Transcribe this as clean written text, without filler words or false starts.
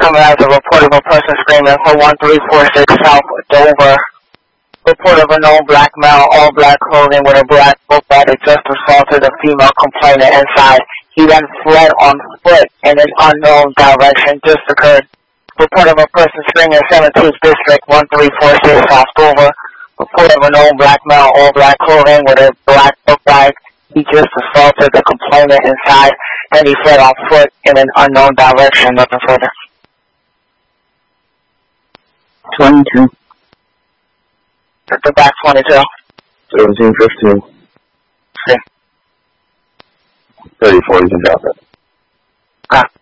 Department has a report of a person screaming for 1346 South Dover. Report of a known black male, all black clothing with a black book bag that just assaulted a female complainant inside. He then fled on foot in an unknown direction. Just occurred. Report of a person screaming 17th District, 1346 South Dover. Report of a known black male, all black clothing with a black book bag. He just assaulted the complainant inside. Then he fled on foot in an unknown direction. Nothing further. 22. The back 22. 17, 15. See. 34, you can drop it. Ah.